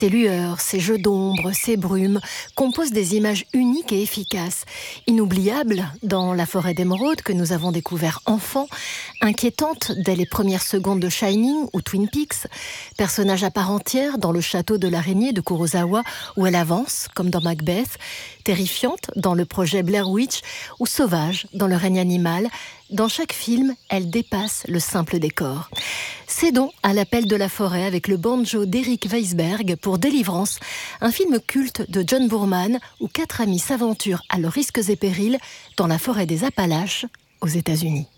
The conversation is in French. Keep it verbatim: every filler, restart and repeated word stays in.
Ces lueurs, ces jeux d'ombre, ces brumes composent des images uniques et efficaces, inoubliables dans La forêt d'émeraude que nous avons découvert enfant, inquiétante dès les premières secondes de Shining ou Twin Peaks, personnage à part entière dans Le château de l'araignée de Kurosawa où elle avance, comme dans Macbeth, terrifiante dans le projet Blair Witch ou sauvage dans Le règne animal. Dans chaque film, elle dépasse le simple décor. Cédons à l'appel de la forêt avec le banjo d'Eric Weisberg pour Délivrance, un film culte de John Boorman où quatre amis s'aventurent à leurs risques et périls dans la forêt des Appalaches aux États-Unis.